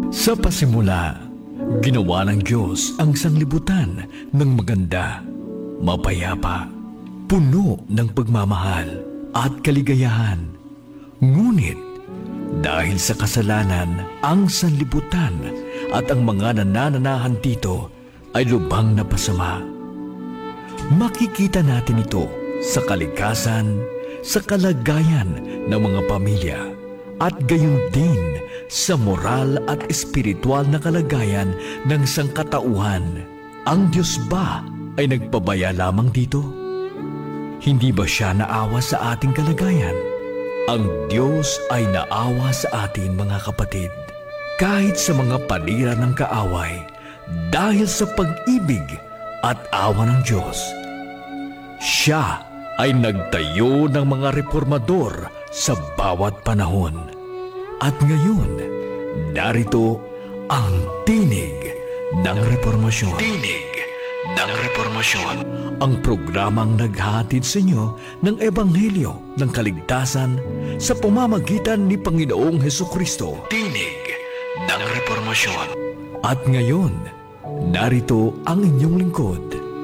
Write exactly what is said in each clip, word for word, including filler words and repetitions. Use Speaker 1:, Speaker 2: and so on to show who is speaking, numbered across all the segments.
Speaker 1: Sa pasimula, ginawa ng Diyos ang sanglibutan ng maganda, mapayapa, puno ng pagmamahal at kaligayahan. Ngunit, dahil sa kasalanan, ang sanlibutan at ang mga nanananahan dito ay lubhang napasama. Makikita natin ito sa kalikasan, sa kalagayan ng mga pamilya, at gayon din sa moral at espiritual na kalagayan ng sangkatauhan. Ang Diyos ba ay nagpabaya lamang dito? Hindi ba siya naawa sa ating kalagayan? Ang Diyos ay naawa sa atin, mga kapatid, kahit sa mga panira ng kaaway, dahil sa pag-ibig at awa ng Diyos. Siya ay nagtayo ng mga reformador sa bawat panahon. At ngayon, narito ang tinig ng reformasyon. Tinig ng reformasyon. Ang programang naghahatid sa inyo ng Ebanghelyo ng Kaligtasan sa pamamagitan ni Panginoong Hesukristo. Tinig ng reformasyon. At ngayon, narito ang inyong lingkod.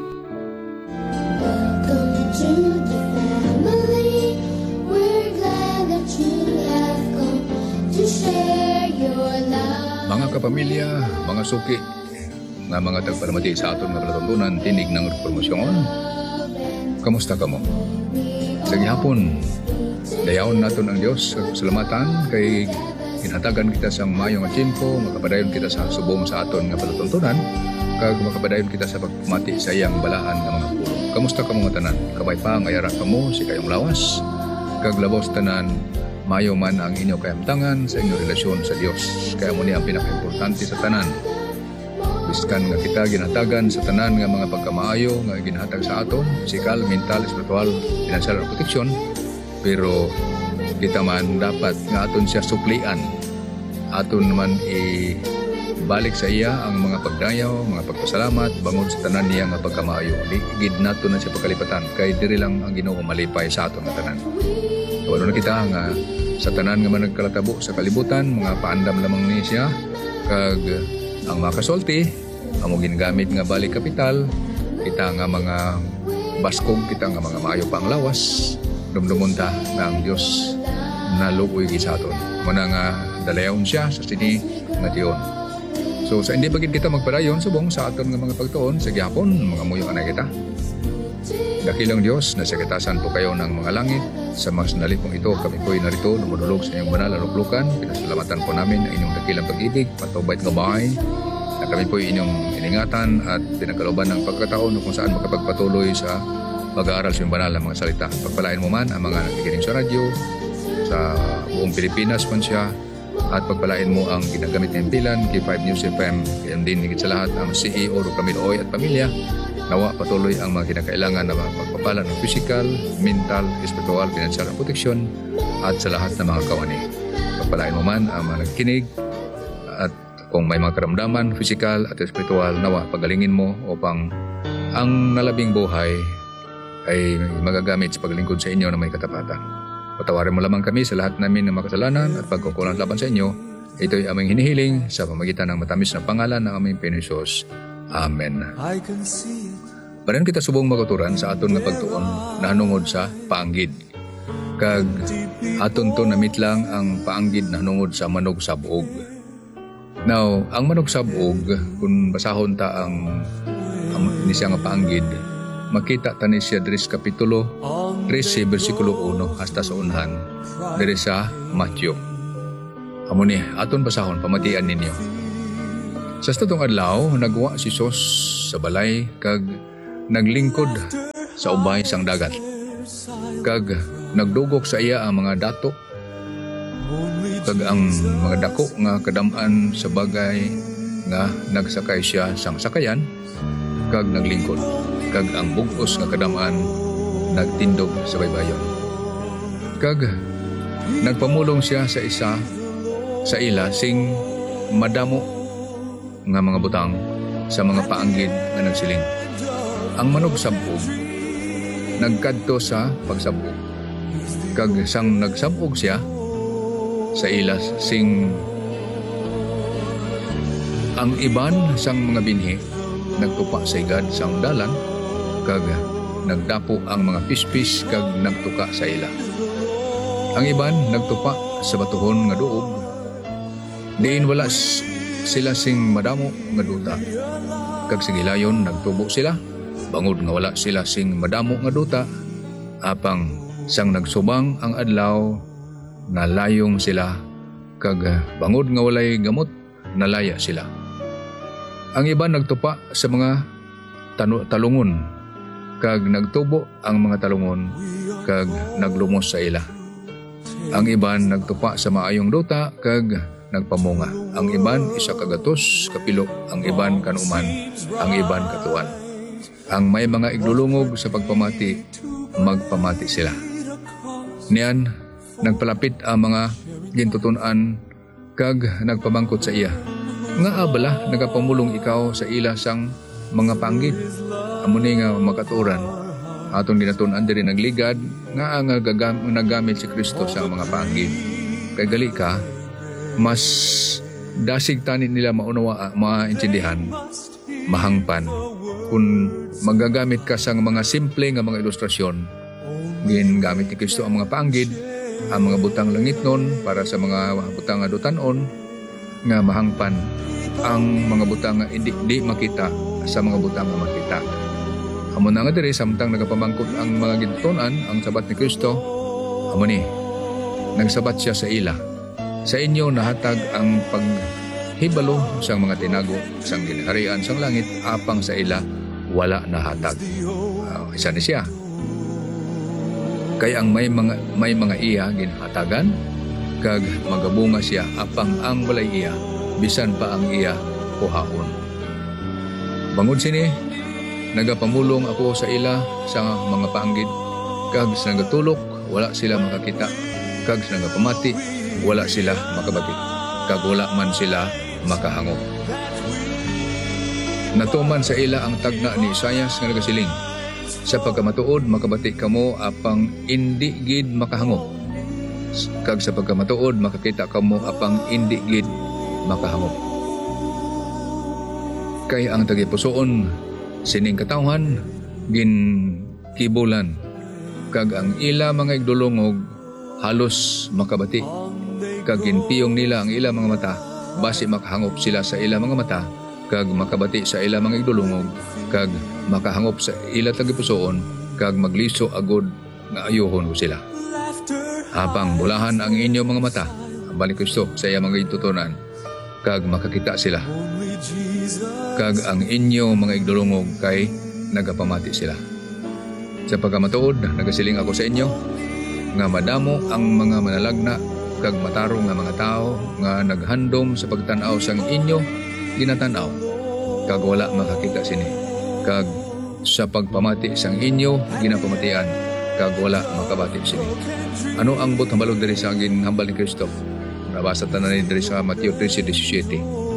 Speaker 2: Welcome to the family. We're glad that you have come to share your love.
Speaker 3: Mga kapamilya, mga suki, nga mga tagpalamati sa aton nga palatuntunan, tinig ng reformasyon. Kamusta ka mo? Sa gihapon, dayaon naton ang Dios sa salamatan kay ginhatagan kita sa mayong nga tiempo, makapadayon kita sa subong sa aton nga palatuntunan, kag makapadayon kita sa pagpamati sa iyang balaan nga mga pulong. Kamusta ka mga tanan? Kabay pa nga yara ka mo, si kayong lawas, kag labos tanan, mayo man ang inyo kayamtangan sa inyong relasyon sa Dios. Kaya mo niya ang pinaka-importante sa tanan. Biskan nga kita ginhatagan sa tanan nga mga pagkamaayo nga ginhatag sa aton, physical, mental, spiritual, financial at protection, pero kita man dapat nga aton siya suplian, aton naman ibalik sa iya ang mga pagdayaw, mga pagpasalamat bangod sa tanan niya nga pagkamaayo. Ligid nato na siya pagkalipatan kay diri lang ang Ginoo malipay sa aton nga tanan. Wala na kita nga sa tanan nga man nagkalatabo sa kalibutan, mga paandam lamang ni siya, kag ang mga kasulti, amo ginagamit nga balik kapital, kita nga mga baskog, kita nga mga maayo pang lawas, dumdumunta na ang Diyos na luoy sa aton. Muna nga dalayaon siya sa sini nga tiyon. So sa hindi bagid kita magpadayon subong sa aton nga mga pagtuon sa gihapon, mga muyo na kita. Dakilang Diyos, nasa kitasan po kayo ng mga langit. Sa mga sandali pong ito, kami po'y narito, lumudulog sa inyong banal na luklukan. Pinasalamatan po namin ang inyong dakilang pag-ibig, patubay at gabay, na kami po'y inyong iningatan at pinagkalooban ng pagkataon kung saan makapagpatuloy sa pag-aaral sa inyong banal na mga salita. Pagpalain mo man ang mga nakikinig sa radyo, sa buong Pilipinas man siya, at pagpalain mo ang ginagamit ng impilan, K five News F M, kayan din higit sa lahat ang C E O Camilo Oy at pamilya. Nawa patuloy ang mga kinakailangan na pagpapala ng physical, mental, spiritual, financial at protection at sa lahat ng mga kawani. Pagpalain mo man ang mga nagkinig at kung may mga karamdaman, physical at spiritual, nawa pagalingin mo upang ang nalabing buhay ay magagamit sa paglingkod sa inyo na may katapatan. Patawarin mo lamang kami sa lahat namin ng makasalanan at pagkukulang laban sa inyo. Ito'y aming hinihiling sa pamagitan ng matamis na pangalan ng aming Panginoon. Amen. Parehan kita subong maguturan sa aton nga pagtuon na hanungod sa paanggid. Kag aton to namit lang ang paanggid na hanungod sa manog sabog. Now, ang manog sabog, kung basahon ta ang, ang ni siya nga paanggid, makita ta ni siya diri sa kapitulo thirteen bersikulo one hasta sa unhan diri sa Matthew. Amo ni aton basahon pamatian ninyo. Sa statong adlaw, nagwa si Sos sa balay kag naglingkod sa ubay sang dagat. Kag nagdugok sa iya ang mga dato kag ang mga dako nga kadam-an sa bagay nga nagsakay siya sang sakayan kag naglingkod. Kag ang bugos nga kadam-an nagtindog sa baybayon. Kag nagpamulong siya sa isa sa ila sing madamo nga mga butang sa mga paanggid nga nagsiling. Ang manog sabog nagkadto sa pagsabog. Kag sang nagsabog siya sa ilas sing Ang iban sang mga binhi nagtupa sa igad sang dalan kag nagdapo ang mga pispis kag nagtuka sa ila. Ang iban nagtupa sa batuhon nga duog, diin wala s- sila sing madamo nga duta. Kag sa gilayon nagtubo sila, bangod nga wala sila sing madamo nga duta, apang sang nagsubang ang adlaw nalayong sila, kag bangod nga walay gamot nalaya sila. Ang iban nagtupa sa mga tanu- talungon, kag nagtubo ang mga talungon, kag naglumos sa ila. Ang iban nagtupa sa maayong duta, kag nagpamunga. Ang iban isa kagatos kapilo, ang iban kanuman, ang iban katuan. Ang may mga igdulungog sa pagpamati, magpamati sila. Niyan, nagpalapit ang mga gintutunan, kag nagpamangkot sa iya. Nga abala, nagapamulong ikaw sa ila sang mga panggid. Amuni nga makaturan. Atong dinatunan diri nagligad, nga ang gagam- nagamit si Kristo sa mga panggid. Kay gali ka, mas dasig tani nila maunawa, maintindihan, mahangpan. Kung magagamit ka sa mga simple nga mga ilustrasyon, gingamit ni Kristo ang mga panggid, ang mga butang langit nun para sa mga butang nga dutanon, nga mahangpan ang mga butang nga hindi di makita sa mga butang nga makita. Amo na nga diri samtang nagapamangkot ang mga gintutunan, ang sabat ni Kristo, amo ni nagsabat siya sa ila. Sa inyo nahatag ang paghibalo sang mga tinago sang ginharian sang langit, apang sa ila wala nahatag. Uh, isa ni siya. Kay ang may mga may mga iya ginhatagan, kag magabunga siya, apang ang walay iya bisan pa ang iya kuhaon. Bangod sini nagapamulong ako sa ila sa mga panggid, kag sa nagatulok wala sila makakita, kag sa nagapamati wala sila makabati, kag wala man sila makahangop. Natuman sa ila ang tagna ni Isaias nga nagasiling, sa pagkamatuod makabati kamo, apang indi gid makahangop, kag sa pagkamatuod makakita kamo, apang indi gid makahangop. Kay ang tagipusoon sining katawhan gin kibulan, kag ang ila mga igdulungog halos makabati, kag ginpiyong nila ang ila mga mata, basi makahangop sila sa ila mga mata, kag makabati sa ila mga igdulungog, kag makahangop sa ila tagipusoon, kag magliso agod nga ayohon ko sila. Habang bulahan ang inyo mga mata, ang balik Kristo sa iya mga itutunan, kag makakita sila, kag ang inyo mga igdulungog kay nagapamati sila. Sa pagkamatuod, nagasiling ako sa inyo, nga madamo ang mga manalagna kag matarong nga mga tao nga naghandom sa pagtanaw sang inyo ginatanaw, kag wala makakita sini, kag sa pagpamati sang inyo ginapamatian, kag wala makabati sini. Ano ang butang balod diri sa ginhambal ni Kristo? Nabasa tanan ni diri sa Mateo thirteen seventeen.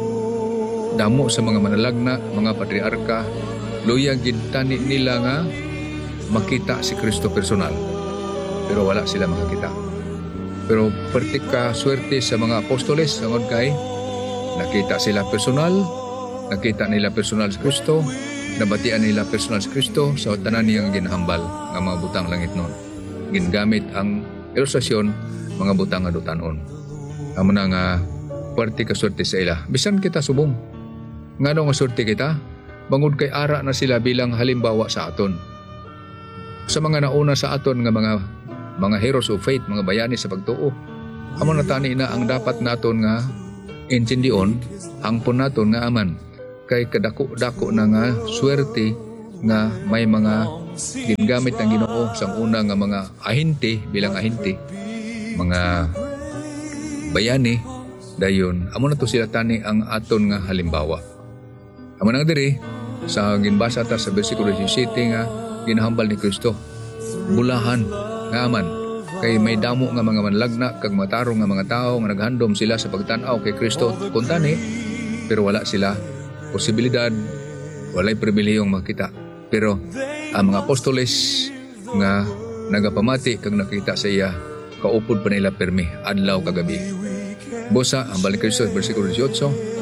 Speaker 3: Damo sa mga manalagna, mga patriarka, luya gid tani nila nga makita si Kristo personal, pero wala sila makakita. Pero pertika swerte sa mga apostoles, sangod kay nakita sila personal, nakita nila personal si Kristo, nabatian nila personal si Kristo sa tanan niyang ginhambal nga mga butang langit nun. Gingamit ang ilustrasyon, mga butang nga dutanon. Amo na nga perti ka swerte sa ila. Bisan kita subong, ngano nga swerte kita, bangod kay ara na sila bilang halimbawa sa aton. Sa mga nauna sa aton nga mga mga heroes of faith, mga bayani sa pagtuo, amo na tani na ang dapat naton nga intindion, hangpon naton nga aman, kay kadako-dako na nga swerte nga may mga gingamit ng Ginoo sang una nga mga ahinti, bilang ahinti, mga bayani, dayon amo na to sila tani ang aton nga halimbawa. Amo na diri sa ginbasa ta sa bersikulo seventeen nga ginahambal ni Kristo, bulahan nga aman kay may damo nga mga manlagna kag matarong nga mga tao nga naghandom sila sa pagtan-aw kay Kristo kuntani, pero wala sila posibilidad, walay pribilehiyong makita. Pero ang mga apostoles nga nagapamati kag nakita sa iya, kaupod pa nila permi adlaw kagabi. Bosa ang balik Kristo bersikulo eighteen,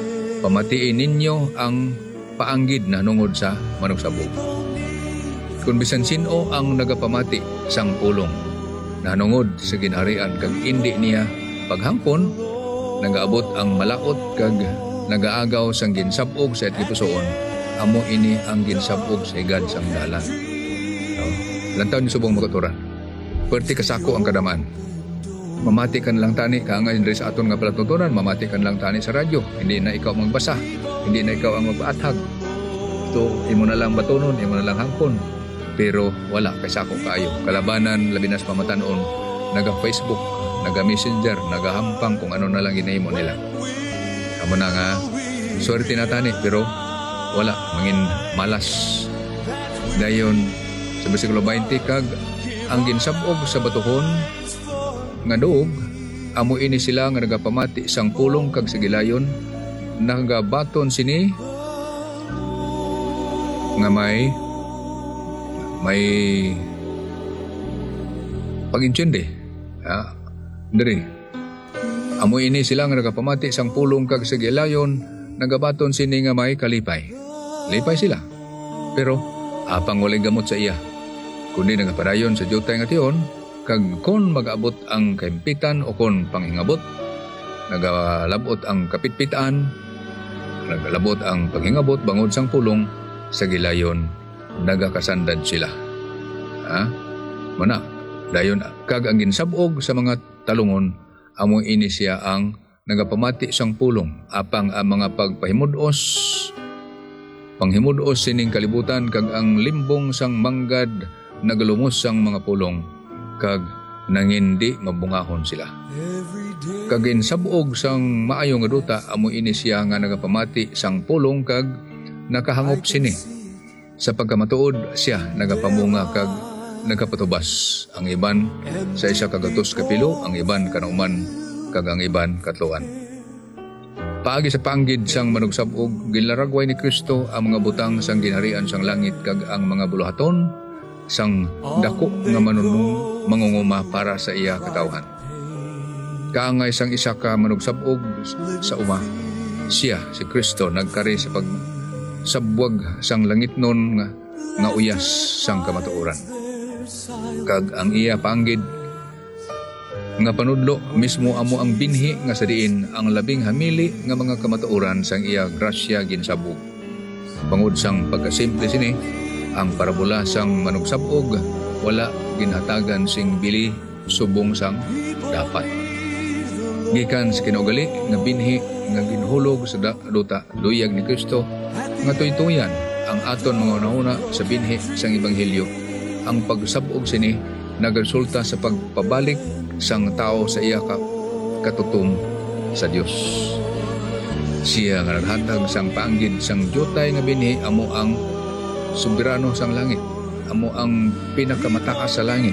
Speaker 3: pamatiin ninyo ang paanggid na nungod sa manugsabog. Kung bisan sino ang nagapamati sang pulong na nungod sa ginharian kag indi niya paghangpon, nagaabot ang malaot kag nagaagaw sang ginsabog sa itipusoon, amo ini ang ginsabog sa higad sang dalan. No? Lantaw ni subong makaturan. Perti kasako ang kadamaan. Mamati kan lang tani, kaangay rin sa aton nga palatuntunan, mamati kan lang tani sa radyo. Hindi na ikaw magbasa, hindi na ikaw ang magpaathag. Ito, imo na lang batunon, imo na lang hangpon. Pero wala, kasako kayo. Kalabanan, labinas pamatanon, naga-Facebook, naga-messenger, naga-hampang kung ano na lang ginahimo nila. Amo na nga, swerte na tani, pero wala, mangin malas. Dayon, sa bersikulo twenty, kag ang ginsabog sa batuhon, nga doog, amo ini sila nga nagapamati sang pulong kag sigilayon, nagabaton sini nga may may pag-intindi. Ha? Diri. Amo ini sila nga nagapamati sang pulong kag sigilayon, nagabaton sini nga may kalipay. Lipay sila. Pero apang walay gamot sa iya. Kundi nagapadayon sa jutay nga tiyon, kag kon mag-abot ang kaimpitan o kon panghingabot, nagalabot ang kapitpitaan, nagalabot ang panghingabot bangod sang pulong, sa gilayon nagakasandad sila. Ha? Muna, dayon kag ang ginsabog sa mga talungon, amo ini siya ang nagapamati sang pulong, apang ang mga pagpahimudos, panghimudos sining kalibutan, kag ang limbong sang manggad nagalumos sang mga pulong, kag nangindi mabungahon sila. Kag ginsabog sang maayo nga duta, amo ini siya nga nagapamati sang pulong, kag nakahangop sini. Sa pagkamatuod siya nagapamunga kag nagapatubas. Ang iban sa isa kagatos kapilo, ang iban kanauman, kag ang iban katluan. Paagi sa panggid sang manugsabog, gilaragway ni Kristo ang mga butang sang ginharian sang langit, kag ang mga buluhaton sang dako nga manunong mangunguma para sa iya katawhan. Kaangay sang isa ka manugsabog sa uma, siya si Kristo nagkari sa pag sabwag sang langit nun nga, nga uyas sang kamatuoran. Kag ang iya panggid nga panudlo mismo amo ang binhi nga sa diin ang labing hamili nga mga kamatuoran sang iya grasya ginsabog. Bangod sang pagkasimple sini, ang parabola sang manugsabog wala ginhatagan sing bili subong sang dapat. Gikan sa kinaugali nga binhi nga ginhulog sa duta duyag ni Kristo, nga tuytuyan ang aton mga una-una sa binhi sang ebanghelyo. Ang pagsabog sini nagresulta sa pagpabalik sang tao sa iya ka katutom sa Dios. Siya nga naghatag sang paanggid sang jutay nga binhi, amo ang soberano sang langit, amo ang pinakamataas sa langit,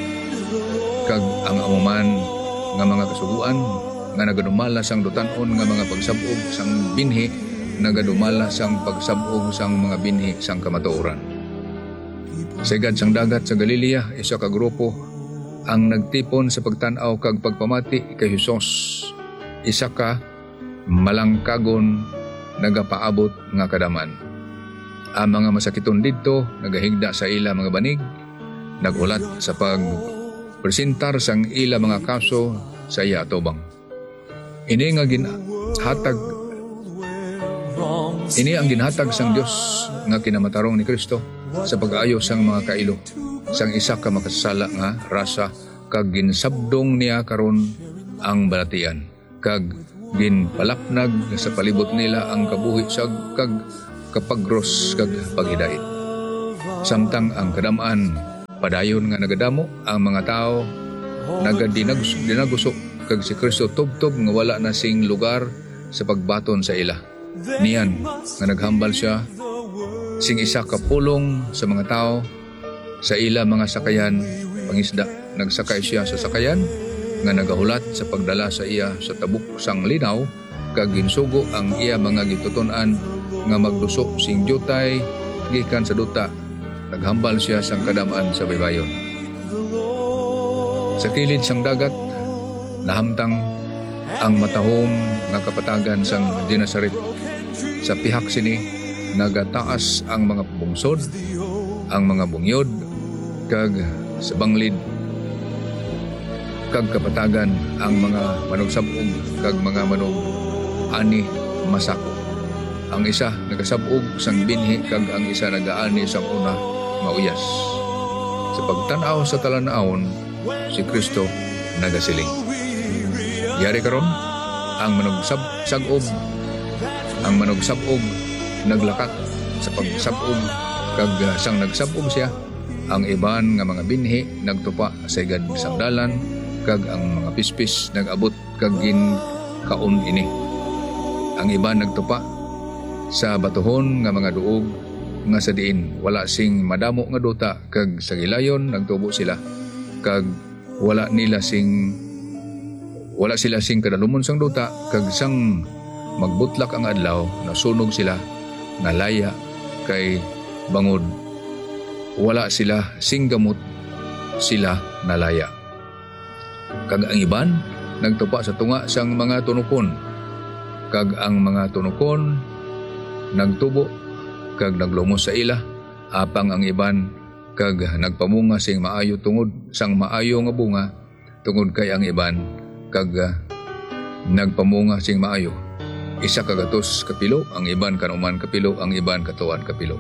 Speaker 3: kag ang amuman nga mga kasuguan nga nagadumala sang dutanon nga mga pagsabog sang binhi, nagadumala sang pagsabog sang mga binhi sang kamatuoran. Sa igad sang dagat sa Galilea, isa ka grupo ang nagtipon sa pagtanaw kag pagpamati kay Hesus. Isa ka malangkagon nagapaabot nga kadaman. Ang mga masakiton didto nagahigda sa ila mga banig, nagulat sa pagpresentar sang ila mga kaso sa iya atubang. Ini nga ginhatag Ini ang ginhatag sang Dios nga kinamatarong ni Kristo sa pag-ayo sang mga kailo sang isa ka makasala nga rasa, kag ginsabdong niya karon ang balatian, kag ginpalapnag sa palibot nila ang kabuhi sag kag kapagros kag paghidait. Samtang ang kadamaan padayon nga nagadamo, ang mga tao nagadinagusok kag si Kristo tubtob nga wala na sing lugar sa pagbaton sa ila. Niyan nga naghambal siya sing isa ka pulong sa mga tao sa ila mga sakayan pangisda. Nagsakay siya sa sakayan nga nagahulat sa pagdala sa iya sa tabuk sang linaw, kag ginsugo ang iya mga gituton-an nga magdusok sing jutay gikan sa duta. Naghambal siya sang kadamaan sa baybayon. Sa kilid sang dagat nahamtang ang matahom nga kapatagan sang Dinasaret. Sa pihak sini nagataas ang mga bungsod, ang mga bungyod, kag sa banglid kag kapatagan ang mga manugsabog kag mga manog ani masako. Ang isa nagasabog sang binhi kag ang isa nagaani sang una mauyas. Sa pagtan-aw sa talan-awon, si Kristo nagasiling. Yari karon ang manugsab sagob ang manugsabog naglakat sa pagsabog kag uh, sang nagsabog siya, ang iban nga mga binhi nagtupa sa igad sang dalan kag ang mga pispis nagabot kag gin kaon ini. Ang iban nagtupa sa batuhon nga mga duog nga sa diin wala sing madamo nga duta kag sa gilayon nagtubo sila kag wala nila sing wala sila sing kadalumon sang duta kag sang magbutlak ang adlaw nasunog sila nalaya kay bangod wala sila sing gamot sila nalaya. Kag ang iban nagtupa sa tunga sang mga tunukon kag ang mga tunukon nagtubo kag naglumos sa ila apang ang iban kag nagpamunga sing maayo tungod sang maayo nga bunga tungod kay ang iban kag uh, nagpamunga sing maayo. Isa kagatos kapilo, ang iban kanuman kapilo, ang iban katuan kapilo.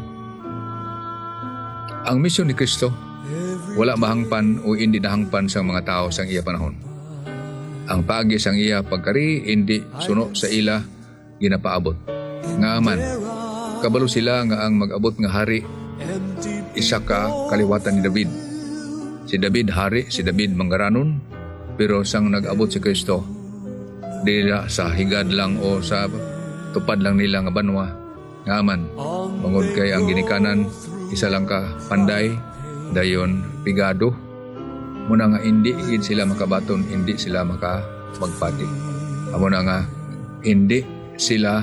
Speaker 3: Ang misyon ni Kristo wala mahangpan o hindi nahangpan sang mga tao sang iya panahon. Ang pagi sang iya pagkari hindi suno sa ila ginapaabot. Nga man, kabalo sila nga ang mag-abot nga hari isa ka kaliwatan ni David. Si David hari, si David manggaranon, pero sang nag-abot si Kristo dila sa higad lang o sa tupad lang nila nga banwa. Nga man, bangod kay ang ginikanan isa lang ka panday dayon pigado muna nga hindi gid sila makabaton, hindi sila maka magpati. Amo na nga hindi sila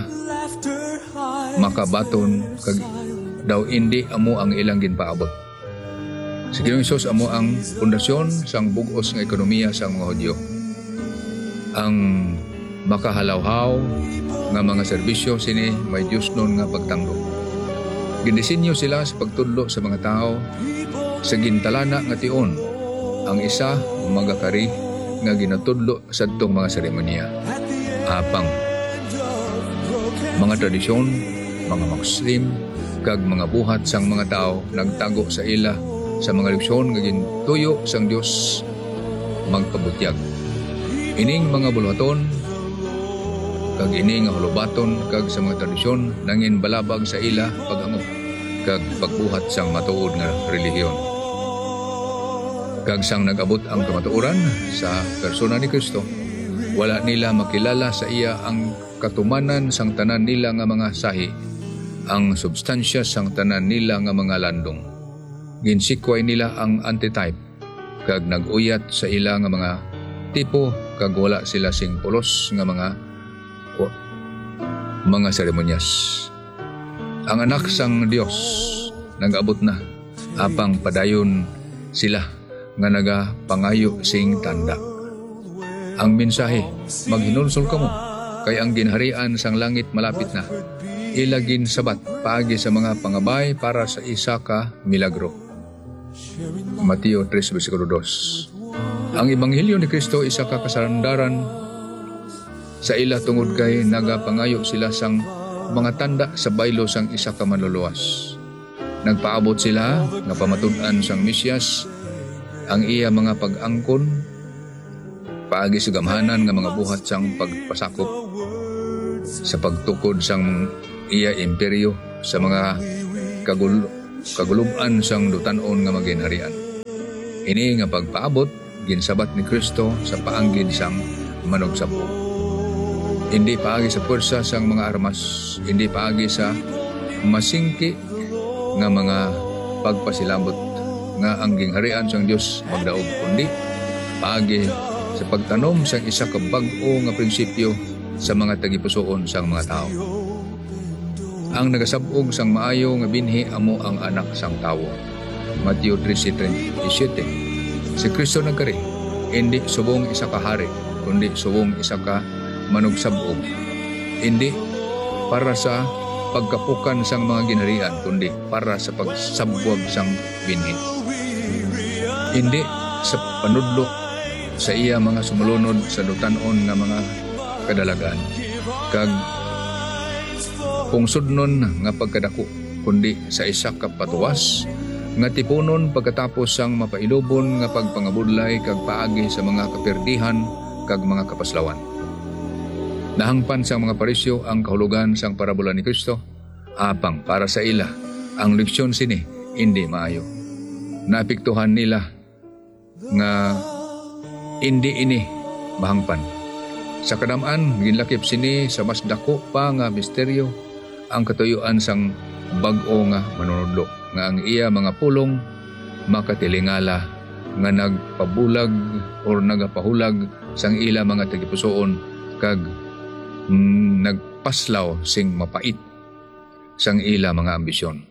Speaker 3: makabaton kag daw hindi amo ang ilang ginpaabot. Si Ginoong Hesus amo ang pundasyon sang bug-os nga ekonomiya sang mga Hudyo. Ang makahalawhaw nga mga serbisyo sini may Diyos nun nga pagtanggo. Gindisenyo sila sa pagtudlo sa mga tao sa gintalana nga tion. Ang isa magakari nga ginatudlo sa itong mga seremonya. Apang mga tradisyon, mga Muslim, kag mga buhat sang mga tao nagtago sa ila sa mga leksyon nga gintuyo sang Dios magpabutyag. Ining mga bulhaton kag ini nga hulubaton kag sa mga tradisyon nangin balabag sa ila pag-ango kag pagbuhat sang matuod nga relihiyon. Kag sang nag-abot ang kamatuoran sa persona ni Kristo, wala nila makilala sa iya ang katumanan sang tanan nila nga mga sahi, ang substansya sang tanan nila nga mga landong. Ginsikway nila ang antitype kag nag-uyat sa ila nga mga tipo kag wala sila sing pulos nga mga o, mga seremonyas. Ang anak sang Dios nag-abot na apang padayon sila nga naga pangayo sing tanda. Ang mensahe, maghinunsol kamo kay ang ginharian sang langit malapit na. Ilagin sabat paagi sa mga pangabay para sa isa ka milagro. Mateo three versikulo two. Ang ebanghelyo ni Kristo isa ka kasarandaran sa ila tungod kay nagapangayo sila sang mga tanda sa baylo sang isa ka manluluwas. Nagpaabot sila nga pamatud-an sang Mesyas ang iya mga pag-angkon paagi sa gamhanan nga mga buhat sang pagpasakop sa pagtukod sang iya imperyo sa mga kagul kaguluban sang dutanon nga maginharian. Ini nga pagpaabot ginsabat ni Kristo sa paanggid sang manugsabog. Hindi paagi sa pwersa sang mga armas, hindi paagi sa masingki nga mga pagpasilambot nga ang gingharian sang Dios magdaog, kundi paagi sa pagtanom sang isa ka bag-o nga prinsipyo sa mga tagipusoon sang mga tao. Ang nagasab-og sang maayo nga binhi amo ang anak sang tawo. Mateo three thirty-seven. Si Kristo nagkari, hindi subong isa ka hari, kundi subong isa ka manugsabog. Hindi para sa pagkapukan sang mga ginharian, kundi para sa pagsabwag sang binhi. Hindi sa panudlo sa iya mga sumulunod sa dutanon nga mga kadalagan, kag pungsudnon nga pagkadako, kundi sa isa ka patuwas nga tipunon pagkatapos sang mapailubon nga pagpangabudlay kag paagi sa mga kapirdihan kag mga kapaslawan. Nahangpan sang mga parisyo ang kahulugan sang parabola ni Kristo, apang para sa ila ang leksyon sini hindi maayo. Naapektuhan nila nga hindi ini mahangpan. Sa kadamaan ginlakip sini sa mas dako pa nga misteryo ang katuyuan sang bag-o nga manunudlo, nga ang iya mga pulong makatilingala nga nagpabulag or nagapahulag sang ila mga tagipusoon kag mm, nagpaslaw sing mapait sang ila mga ambisyon.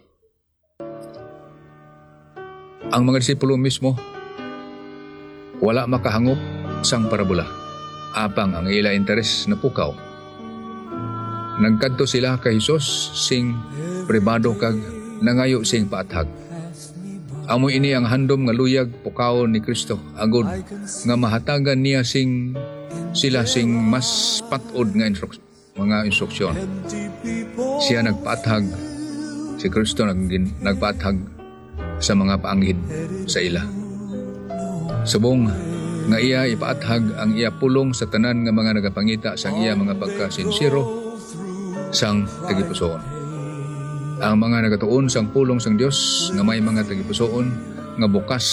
Speaker 3: Ang mga disipulo mismo wala makahangop sang parabola, apang ang ila interes na pukaw. Nagkadto sila kay Hesus sing pribado kag nangayo sing paathag. Amo ini ang handom nga luyag pukaon ni Kristo agud nga mahatagan niya sing sila sing mas patod nga instruk mga instruksyon. Siya nagpaathag, si Kristo nag nagpaathag sa mga paanghid sa ila. Subong nga iya ipaathag ang iya pulong sa tanan nga mga nagapangita sang iya mga pagkasinsiro sang tagipusoon. Ang mga nagatuon sang pulong sang Dios nga may mga tagipusoon nga bukas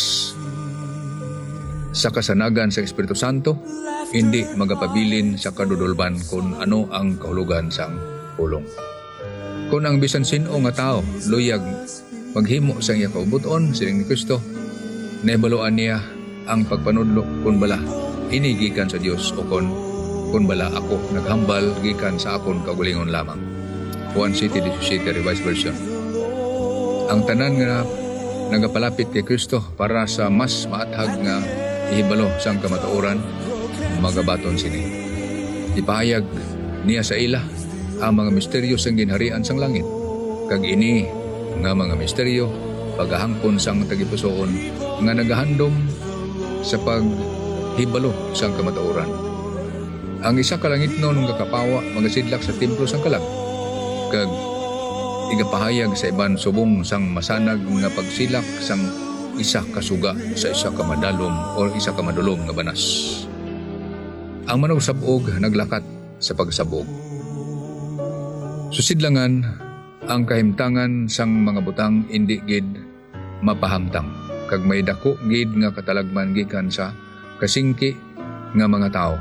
Speaker 3: sa kasanagan sa Espiritu Santo, hindi magapabilin sa kadudulban kung ano ang kahulugan sang pulong. Kung ang bisan sino nga tao luyag maghimo sang iya kaubuton sining ni Kristo, nahibaluan niya ang pagpanudlo kung bala ini gikan sa Dios o kung kung bala ako naghambal gikan sa akon kaugalingon lamang. Juan City Diocese Revised Version. Ang tanan nga nagapalapit kay Kristo para sa mas maathag nga ihibalo sang kamatuoran, magabaton sini. Ipahayag niya sa ila ang mga misteryo sang ginharian sang langit, kag ini nga mga misteryo pagahangkon sang tagipusoon nga nagahandom sa paghibalo sang kamatuoran. Ang isa ka langitnon nga kapawa magasidlak sa templo sang kalag, kag igapahayag sa iban subong sang masanag nga pagsilak sang isa ka suga sa isa ka madalom o isa ka madulom nga banas. Ang manugsabog naglakat sa pagsabog. Susidlangan ang kahimtangan sang mga butang indi gid mapahamtang, kag may dako gid nga katalagman gikan sa kasingki nga mga tao.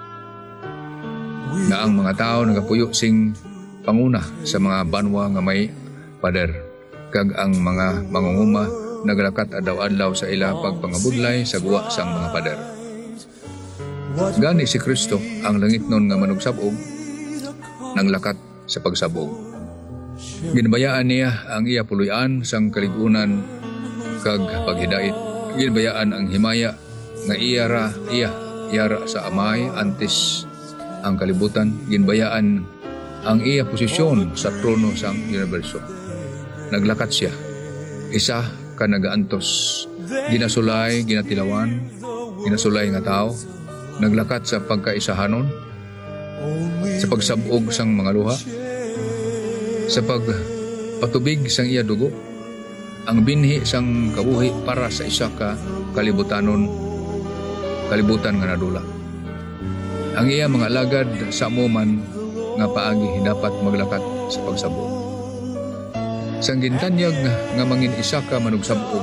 Speaker 3: Na ang mga tao nagapuyo sing panguna sa mga banwa nga may pader, kag ang mga mangunguma naglakat adlaw-adlaw sa ila pagpangabudlay sa guwa sang mga pader. Gani si Kristo ang langitnon nga manugsabog naglakat sa pagsabog. Ginbayaan niya ang iya puloy-an sang kaligunan kag paghidait. Ginbayaan ang himaya nga iyara iya iyara sa amay antes ang kalibutan. Ginbayaan ang iya posisyon sa trono sang universo. Naglakat siya, isa ka nagaantos, ginasulay, ginatilawan, ginasulay nga tao, naglakat sa pagkaisahanon, sa pagsabog sang mga luha, sa pagpatubig sang iya dugo, ang binhi sang kabuhi para sa isa ka kalibutanon, kalibutan nga nadula. Ang iya mga alagad sa amuman nga paagi dapat maglakat sa pagsabog. Sang gintanyag nga mangin isa ka manugsabog,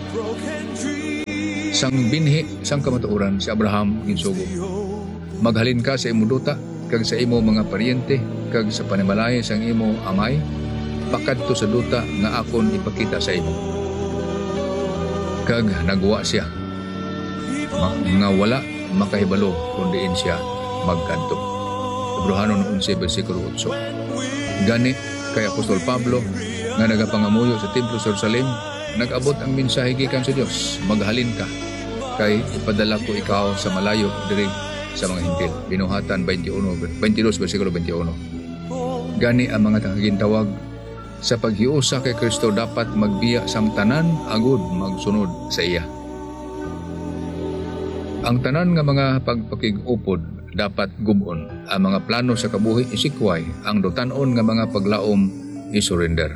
Speaker 3: sang binhi sang kamatuoran si Abraham ginsugo. Maghalin ka sa imo duta kag sa imo mga paryente kag sa panimalay sang imo amay, pakadto sa duta nga akon ipakita sa imo. Kag nagwa siya Ma- nga wala makahibalo kung diin siya magkadto. Hebrehanon eleven versikulo eight. Gani kay Apostol Pablo nga nagapangamuyo sa templo sa Jerusalem, nag-abot ang mensahe gikan sa Dios, maghalin ka kay ipadala ko ikaw sa malayo diri sa mga hintil. Binuhatan twenty-one, versikulo twenty-one. Gani ang mga tagagintawag sa paghiusa kay Kristo dapat magbiya sang tanan agud magsunod sa iya. Ang tanan nga mga pagpakig-upod dapat gubon. Ang mga plano sa kabuhi isikway, ang dotanon nga mga paglaom isurrender.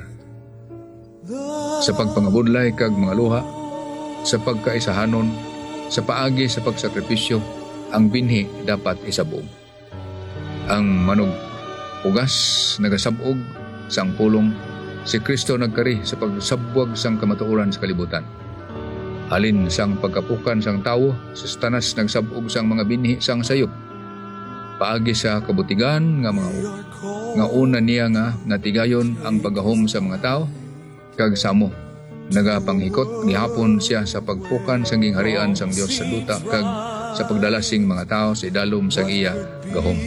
Speaker 3: Sa pagpangabudlay kag mga luha, sa pagkaisahanon, sa paagi sa pagsakripisyo, ang binhi dapat isabog. Ang manog ugas nagasabog sang pulong, si Kristo nagkari sa pagsabwag sang kamatuoran sa kalibutan. Halin sang pagkapukan sang tawo, sa tanas nagsabog sang mga binhi sang sayop. Paagi sa kabutigan nga mga nga una niya nga natigayon ang pagahom sa mga tao, kag samo nagapanghikot gihapon siya sa pagpukan sang gingharian sang Dios sa duta kag sa pagdalasing mga tao sa idalom sang iya gahom.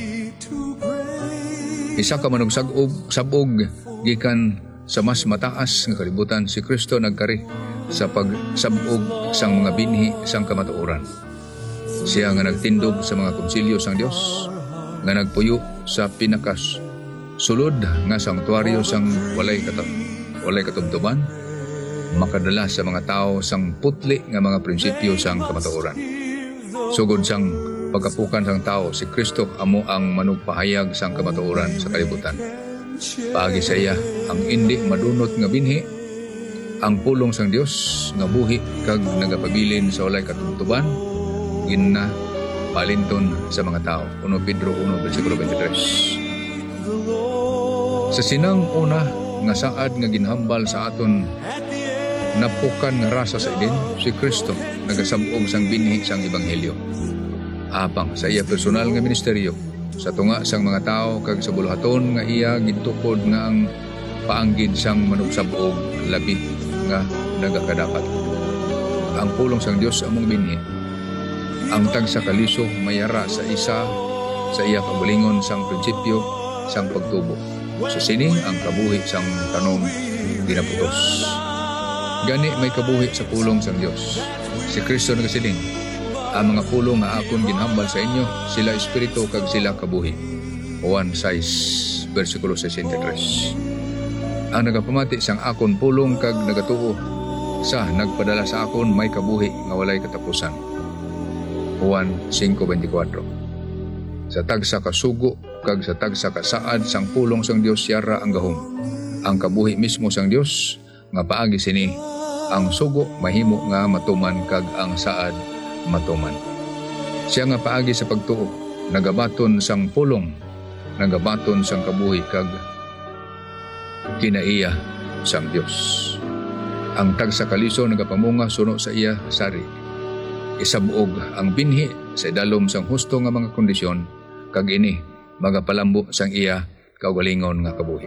Speaker 3: Isa ka manog sagog sabog gikan sa mas mataas nga kalibutan, si Kristo nagkari sa pagsabog sang mga binhi sang kamatuoran. Siya nga nagtindog sa mga konsilyo sang Dios, nga nagpuyo sa pinakas sulod nga sanktuaryo sang walay katab walay katubtuban, makadala sa mga tao sang putli nga mga prinsipyo sang kamatuoran. Sugod sang pagkapukan sang tao, si Kristo amo ang manugpahayag sang kamatuoran sa kalibutan. Paagi sa iya ang indi madunot nga binhi, ang pulong sang Dios nga buhi kag nagapabilin sa walay katubtuban, ginna palinton sa mga tao. Uno Pedro one, versikulo twenty-three. Sa sinang una nga saad nga ginhambal sa aton napukan nga rasa sa idin, si Kristo nagasabog sang binhi sang ebanghelyo. Apang sa iya personal nga ministeryo, sa tunga sang mga tao kag sa buluhaton nga iya gitukod nga ang paanggid sang manugsabog labi nga nagakadapat. Ang pulong sang Dios among binhi, ang tagsa kaliso mayara sa isa sa iya kabulingon sang prinsipyo sang pagtubo. Sa sining ang kabuhi sang tanong dinaputos. Gani may kabuhi sa pulong sang Dios. Si Kristo nagasiling, ang mga pulong nga akon ginhambal sa inyo, sila espiritu kag sila kabuhi. Juan six, versikulo sixty-three. Ang nagapamati sang akon pulong kag nagatuo sa nagpadala sa akon may kabuhi nga walay katapusan. Juan five twenty-four. Sa tagsa kasugo kag sa tagsa kasaad sang pulong sang Dios yara ang gahom. Ang kabuhi mismo sang Dios nga paagi sini ang sugo mahimo nga matuman kag ang saad matuman. Siya nga paagi sa pagtuo nagabaton sang pulong, nagabaton sang kabuhi kag kinaiya sang Dios. Ang tagsa kaliso nagapamunga suno sa iya sari. Isabuog ang binhi sa idalom sang husto nga mga kondisyon, kag ini magapalambo sang iya kaugalingon nga kabuhi.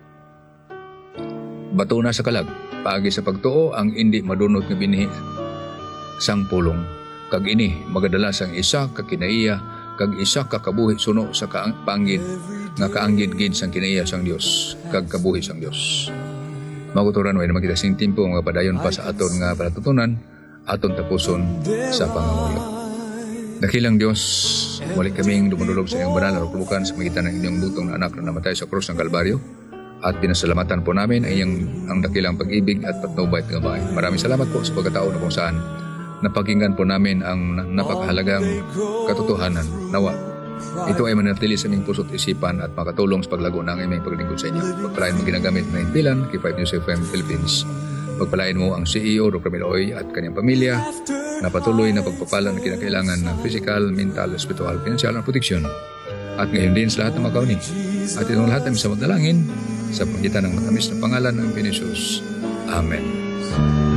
Speaker 3: Batuna sa kalag, paagi sa pagtuo ang indi madunot nga binhi sang pulong, kag ini magadala sang isa ka kinaiya kag isa ka kabuhi suno sa kaanggid nga kaanggid-gid sang kinaiya sang Dios kag kabuhi sang Dios. Maguturan way na makita sing timpo nga padayon pa sa aton nga palatutunan, aton tapuson sa pangamuyo. Dakilang Diyos, muli kaming dumudulog sa iyong banal na ruklukan sa magitan ng inyong butong na anak na namatay sa krus ng Kalbaryo, at pinasalamatan po namin ay iyong, ang dakilang pag-ibig at patnubay at gabay. Maraming salamat po sa pagkataon na kung saan napakinggan po namin ang napakahalagang katotohanan. Nawa, ito ay manatili sa aming puso't isipan at makatulong sa paglago ng aming paglingkod sa inyo. Pagpalain mo ginagamit na impilan kay five News F M Philippines. Pagpalain mo ang C E O Doctor Miloy at kanyang pamilya na patuloy na pagpapala na kinakailangan ng physical, mental, spiritual, financial na proteksyon. At ngayon din sa lahat ng mga kauni. At itong lahat ay sa magdalangin sa pagitan ng matamis na pangalan ng Pinisus. Amen.